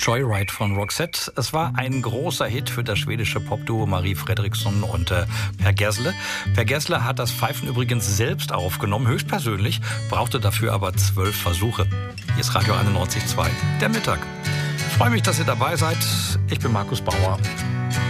Joyride von Roxette. Es war ein großer Hit für das schwedische Popduo Marie Fredriksson und Per Gessle. Per Gessle hat das Pfeifen übrigens selbst aufgenommen, höchstpersönlich, brauchte dafür aber 12 Versuche. Hier ist Radio 91.2, der Mittag. Ich freue mich, dass ihr dabei seid. Ich bin Markus Bauer.